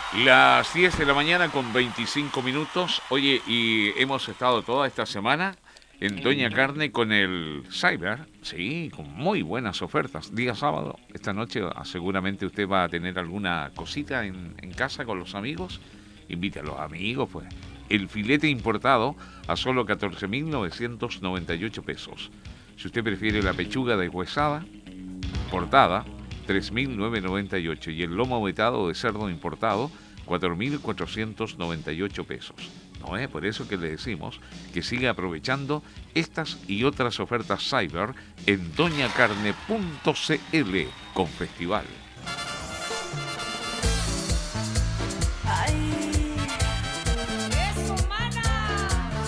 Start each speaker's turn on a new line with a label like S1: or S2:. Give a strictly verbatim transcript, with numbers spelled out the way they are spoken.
S1: Las diez de la mañana con veinticinco minutos. Oye, y hemos estado toda esta semana en Doña Carne con el Cyber, sí, con muy buenas ofertas. Día sábado, esta noche ah, seguramente usted va a tener alguna cosita en, en casa con los amigos. Invite a los amigos, pues. El filete importado a solo catorce mil novecientos noventa y ocho pesos. Si usted prefiere la pechuga deshuesada, importada, tres mil novecientos noventa y ocho, y el lomo vetado de cerdo importado, cuatro mil cuatrocientos noventa y ocho pesos. No es por eso que le decimos que siga aprovechando estas y otras ofertas Cyber en doña carne punto c l con festival.